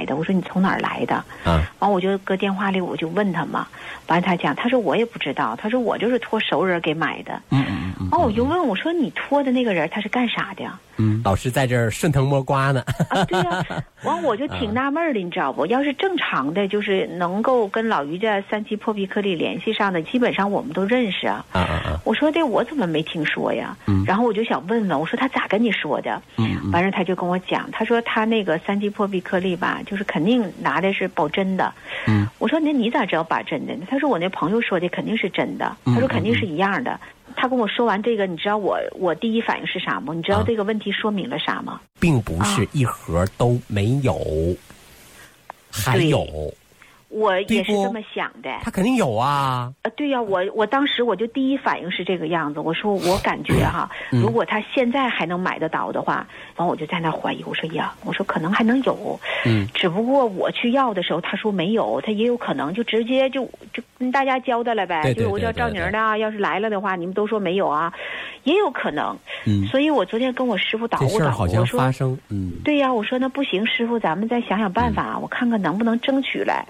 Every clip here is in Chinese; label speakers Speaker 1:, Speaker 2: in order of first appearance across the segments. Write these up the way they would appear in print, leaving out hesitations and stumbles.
Speaker 1: 买的。我说你从哪儿来的？完我就搁电话里我就问他嘛，完他讲，他说我也不知道，他说我就是托熟人给买的。完我就问我说你托的那个人他是干啥的呀？
Speaker 2: 老师在这儿顺藤摸瓜呢。
Speaker 1: 对呀，完我就挺纳闷的，你知道不？要是正常的，就是能够跟老于家3期破壁颗粒联系上的，基本上我们都认识啊。我说的我怎么没听说呀？然后我就想问问，我说他咋跟你说的？完事他就跟我讲，他说他那个3期破壁颗粒吧，就是肯定拿的是保真的。我说那你咋知道把真的呢？他说我那朋友说的肯定是真的，他说肯定是一样的。他跟我说完这个，你知道我第一反应是啥吗？你知道这个问题说明了啥吗？
Speaker 2: 并不是一盒都没有，还有。
Speaker 1: 我也是这么想的。
Speaker 2: 他肯定有啊。
Speaker 1: 对呀，我当时我就第一反应是这个样子。我说我感觉哈，如果他现在还能买得到的话，完我就在那怀疑。我说呀，我说可能还能有。只不过我去要的时候，他说没有，他也有可能就直接就跟大家交代了呗。就是我叫赵宁的啊，要是来了的话，你们都说没有啊，也有可能。所以我昨天跟我师傅捣鼓捣鼓，我说
Speaker 2: 发生。
Speaker 1: 对呀，我说那不行，师傅咱们再想想办法，我看看能不能争取来。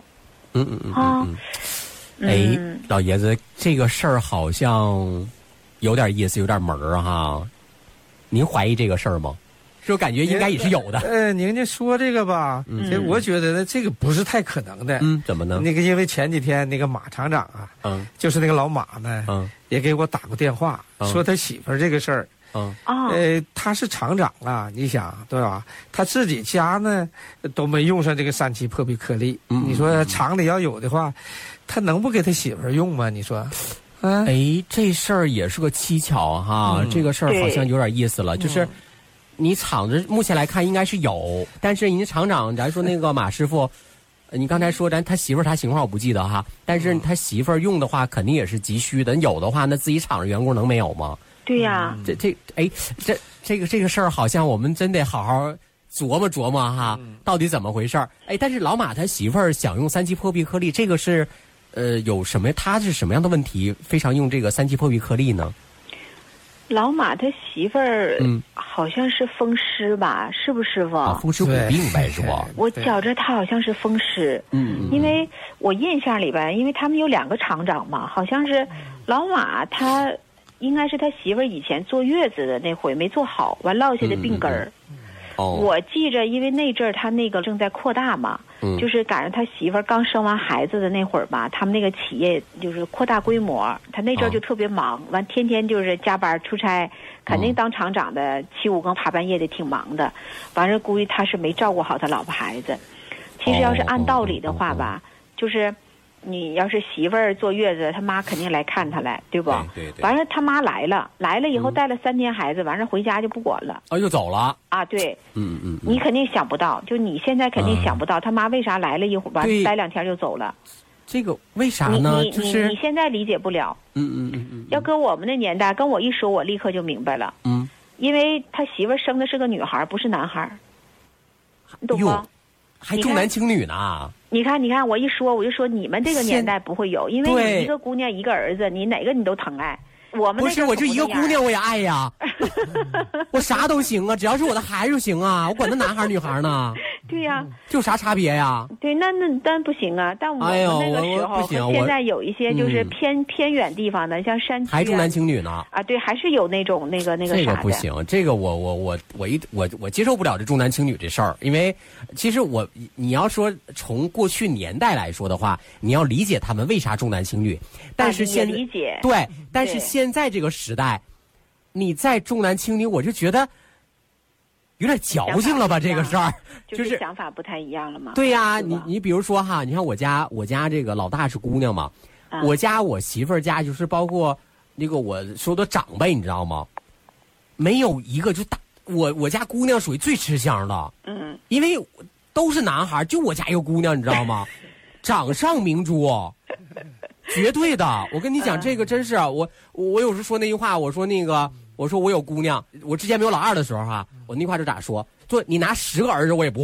Speaker 2: 老爷子，这个事儿好像有点意思，有点门儿哈。您怀疑这个事儿吗？是我感觉应该也是有的。
Speaker 3: 您这说这个吧，我觉得呢，这个不是太可能的。
Speaker 2: 怎么呢？
Speaker 3: 那个因为前几天那个马厂长啊，就是那个老马呢，也给我打过电话，说他媳妇儿这个事儿。他是厂长啊，你想对吧？他自己家呢都没用上这个3期破壁颗粒，你说厂里要有的话，他能不给他媳妇儿用吗？你说？
Speaker 2: 这事儿也是个蹊跷哈。这个事儿好像有点意思了，就是你厂子目前来看应该是有，但是您厂长，咱说那个马师傅。你刚才说他媳妇儿啥情况我不记得哈，但是他媳妇儿用的话肯定也是急需的，有的话那自己厂的员工能没有吗？
Speaker 1: 对呀，
Speaker 2: 这个事儿好像我们真得好好琢磨琢磨哈，到底怎么回事儿？但是老马他媳妇儿想用3期破壁颗粒，这个是有什么？他是什么样的问题非常用这个3期破壁颗粒呢？
Speaker 1: 老马他媳妇儿好像是风湿吧，是不是师傅？
Speaker 2: 风湿骨病呗，是不？
Speaker 1: 我觉着他好像是风湿。因为我印象里边，因为他们有2个厂长嘛，好像是老马他应该是他媳妇儿以前坐月子的那回没做好，完落下的病根儿。我记着，因为那阵儿他那个正在扩大嘛，就是赶上他媳妇儿刚生完孩子的那会儿吧，他们那个企业就是扩大规模，他那阵儿就特别忙，完天天就是加班出差，肯定当厂长的7、5更爬半夜的挺忙的，完了估计他是没照顾好他老婆孩子。其实要是按道理的话吧，就是你要是媳妇儿坐月子，他妈肯定来看他来，对不？
Speaker 2: 对。
Speaker 1: 完了他妈来了以后带了3天孩子，完了回家就不管了。
Speaker 2: 又走了
Speaker 1: 啊？对。你肯定想不到，就你现在肯定想不到，他妈为啥来了一会儿，完待2天就走了。
Speaker 2: 这个为啥呢？就是
Speaker 1: 你现在理解不了。要搁我们那年代，跟我一说，我立刻就明白了。因为他媳妇儿生的是个女孩，不是男孩，你懂吗？
Speaker 2: 还重男轻女呢。
Speaker 1: 你看，我一说我就说你们这个年代不会有，因为你一个姑娘一个儿子，你哪个你都疼爱。我们
Speaker 2: 不是，我就一个姑娘我也爱呀，我啥都行啊，只要是我的孩子就行啊，我管他男孩女孩呢。
Speaker 1: 对呀，
Speaker 2: 就啥差别呀？
Speaker 1: 对，那但不行啊。但我们那个时候，现在有一些就是偏远地方的，像山区
Speaker 2: 还重男轻女呢。
Speaker 1: 对，还是有那种那个啥的。
Speaker 2: 这个不行，这个我接受不了这重男轻女这事儿，因为其实你要说从过去年代来说的话，你要理解他们为啥重男轻女，但是现在
Speaker 1: 理解
Speaker 2: 对，但是现在这个时代，你再重男轻女，我就觉得有点矫情了吧？这个事儿
Speaker 1: 就是想法不太一样了嘛。
Speaker 2: 对呀，你比如说哈，你看我家这个老大是姑娘嘛，我媳妇儿家就是包括那个我说的长辈，你知道吗？没有一个就我家姑娘属于最吃香的，因为都是男孩，就我家一个姑娘，你知道吗？掌上明珠，绝对的。我跟你讲，这个真是我有时说那句话，我说我有姑娘，我之前没有老二的时候哈，我那话就咋说？就你拿10个儿子我也不换，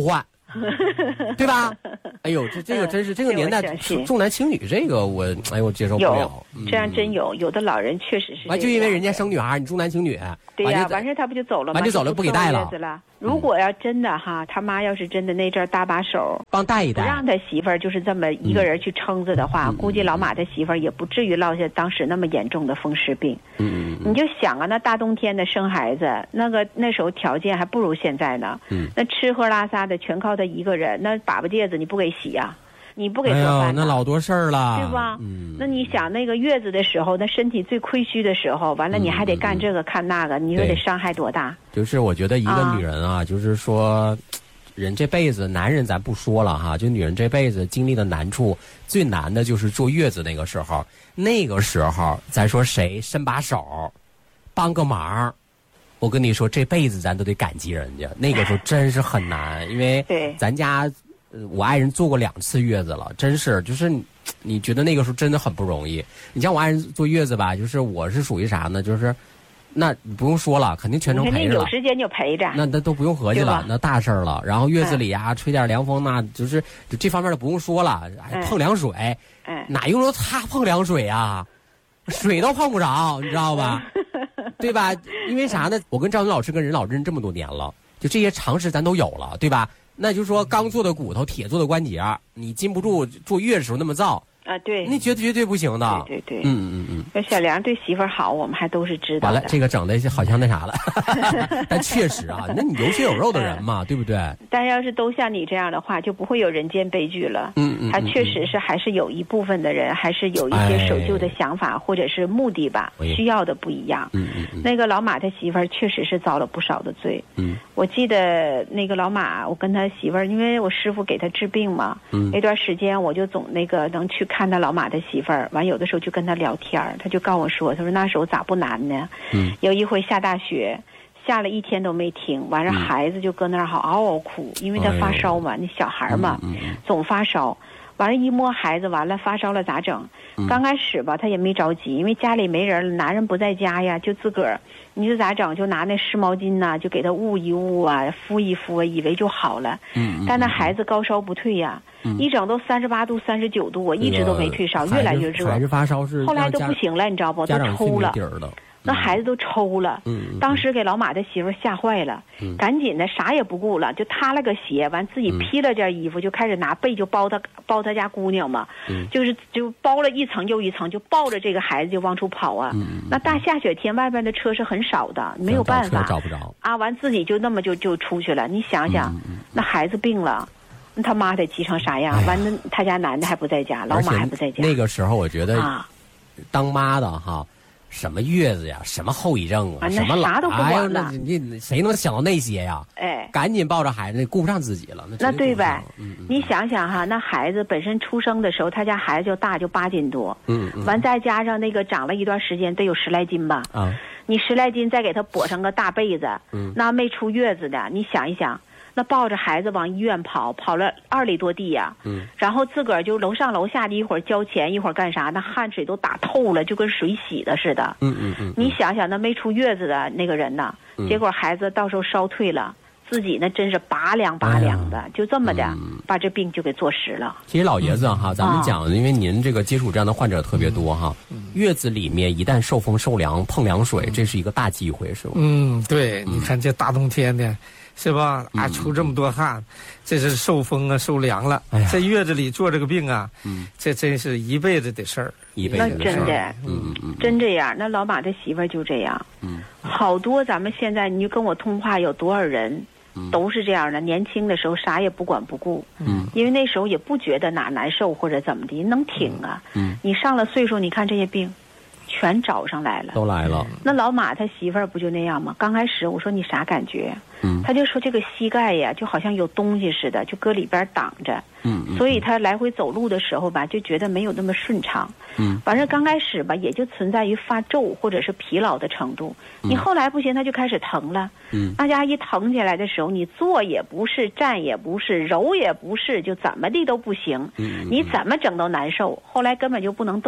Speaker 2: 对吧？哎呦，这个真是这个年代重男轻女，这个我接受不了。
Speaker 1: 这样真有的老人确实是。
Speaker 2: 完就因为人家生女孩，你重男轻女。
Speaker 1: 对呀，完事他不就走了吗？
Speaker 2: 完就走了，不给带了。
Speaker 1: 如果要真的哈，他妈要是真的那阵搭把手，
Speaker 2: 帮带一带，
Speaker 1: 不让他媳妇儿就是这么一个人去撑着的话，估计老马的媳妇儿也不至于落下当时那么严重的风湿病。你就想啊，那大冬天的生孩子，那时候条件还不如现在呢。那吃喝拉撒的全靠他一个人，那粑粑戒指你不给洗呀？你不给做饭，
Speaker 2: 那老多事儿了，
Speaker 1: 对吧？那你想那个月子的时候，那身体最亏虚的时候，完了你还得干这个看那个，你说得伤害多大？
Speaker 2: 就是我觉得一个女人啊，就是说，人这辈子，男人咱不说了哈，就女人这辈子经历的难处，最难的就是坐月子那个时候。那个时候，咱说谁伸把手，帮个忙，我跟你说，这辈子咱都得感激人家。那个时候真是很难，因为咱家。我爱人坐过2次月子了，真是就是你觉得那个时候真的很不容易。你像我爱人坐月子吧，就是我是属于啥呢？就是那不用说了，肯定全程陪着了。
Speaker 1: 有时间就陪着，
Speaker 2: 那都不用合计了，那大事儿了。然后月子里啊，吹点凉风，那就是就这方面的不用说了。碰凉水，哪用得他碰凉水啊？水都碰不着，你知道吧？对吧？因为啥呢？我跟赵云老师跟任老认这么多年了，就这些常识咱都有了，对吧？那就是说，钢做的骨头，铁做的关节，你禁不住坐月的时候那么燥
Speaker 1: 啊！对，
Speaker 2: 那绝对不行的。
Speaker 1: 对，那小梁对媳妇儿好，我们还都是知道的。
Speaker 2: 完了，这个整的好像那啥了，但确实啊，那你有血有肉的人嘛，对不对？
Speaker 1: 但要是都像你这样的话，就不会有人间悲剧了。他确实是还是有一部分的人，还是有一些守旧的想法或者是目的吧，需要的不一样。那个老马他媳妇儿确实是遭了不少的罪。我记得那个老马，我跟他媳妇儿，因为我师傅给他治病嘛，那段时间我就总能去看他老马的媳妇儿，完有的时候就跟他聊天，他就告我说，他说那时候咋不难呢？有一回下大雪，下了1天都没停，完了孩子就搁那儿好嗷嗷哭，因为他发烧嘛，那小孩嘛，总发烧。完了，一摸孩子，完了发烧了咋整？刚开始吧，他也没着急，因为家里没人，男人不在家呀，就自个儿。你说咋整？就拿那湿毛巾呐，就给他捂一捂啊，敷一敷啊，以为就好了。但那孩子高烧不退呀，一整都38度、39度，我一直都没退烧，越来越热。
Speaker 2: 还是发烧是？
Speaker 1: 后来都不行了，你知道不？都抽了。那孩子都抽了，当时给老马的媳妇吓坏了，赶紧的啥也不顾了，就塌了个鞋，完自己披了件衣服，就开始拿被就包他家姑娘嘛，就包了一层又一层，就抱着这个孩子就往出跑啊。那大下雪天，外边的车是很少的，没有办法，
Speaker 2: 找不着
Speaker 1: 啊，完自己就那么就出去了。你想想，那孩子病了。他妈得急成啥样？完了，他家男的还不在家，老马还不在家。
Speaker 2: 那个时候，我觉得当妈的哈。什么月子呀，什么后遗症啊，什么
Speaker 1: 啥都不管了。
Speaker 2: 你谁能想到那些呀？赶紧抱着孩子，顾不上自己了。
Speaker 1: 那对呗？你想想哈，那孩子本身出生的时候，他家孩子就大，就8斤多。完再加上那个长了一段时间，得有10来斤吧。你10来斤，再给他裹上个大被子，那没出月子的，你想一想。那抱着孩子往医院跑了2里多地呀，然后自个儿就楼上楼下的，一会儿交钱，一会儿干啥，那汗水都打透了，就跟水洗的似的。你想想，那没出月子的那个人呢，结果孩子到时候烧退了，自己那真是拔凉的，就这么的把这病就给坐实了。
Speaker 2: 其实老爷子哈，咱们讲，因为您这个接触这样的患者特别多哈，月子里面一旦受风受凉碰凉水，这是一个大忌讳，是吧？
Speaker 3: 对，你看这大冬天的。是吧？出这么多汗，这是受风啊，受凉了。在月子里做这个病啊，这真是一辈子的事儿，
Speaker 2: 一辈子的事儿。
Speaker 1: 那真的，真这样。那老马的媳妇儿就这样，好多咱们现在你就跟我通话有多少人，都是这样的。年轻的时候啥也不管不顾，因为那时候也不觉得哪难受或者怎么的，能挺啊。你上了岁数，你看这些病。全找上来了，
Speaker 2: 都来了。
Speaker 1: 那老马他媳妇儿不就那样吗？刚开始我说你啥感觉？他就说这个膝盖呀，就好像有东西似的，就搁里边挡着。所以他来回走路的时候吧，就觉得没有那么顺畅。反正刚开始吧，也就存在于发皱或者是疲劳的程度。你后来不行，他就开始疼了。那家一疼起来的时候，你坐也不是，站也不是，揉也不是，就怎么地都不行。你怎么整都难受。后来根本就不能动了。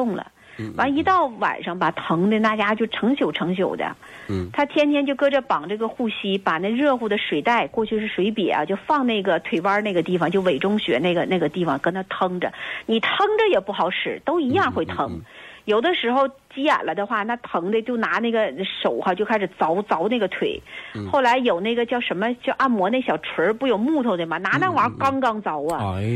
Speaker 1: 完一到晚上吧，疼的那家就成宿的。他天天就搁这绑这个护膝，把那热乎的水袋，过去是水瘪啊，就放那个腿弯那个地方，就委中穴那个地方，搁那腾着。你腾着也不好使，都一样会疼。有的时候急眼了的话，那疼的就拿那个手哈就开始凿那个腿。后来有那个叫什么叫按摩那小锤儿，不有木头的吗？拿那玩意儿刚凿啊。